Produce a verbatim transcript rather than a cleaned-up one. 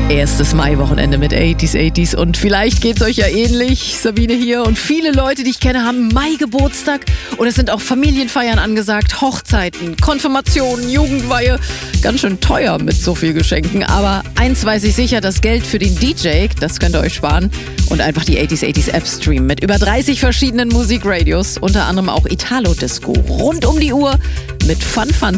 Erstes Maiwochenende mit achtziger, achtziger und vielleicht geht's euch ja ähnlich. Sabine hier und viele Leute, die ich kenne, haben Mai-Geburtstag und es sind auch Familienfeiern angesagt, Hochzeiten, Konfirmationen, Jugendweihe. Ganz schön teuer mit so viel Geschenken, aber eins weiß ich sicher, das Geld für den D J, das könnt ihr euch sparen und einfach die achtziger, achtziger App streamen mit über dreißig verschiedenen Musikradios, unter anderem auch Italo-Disco, rund um die Uhr mit Fun Fun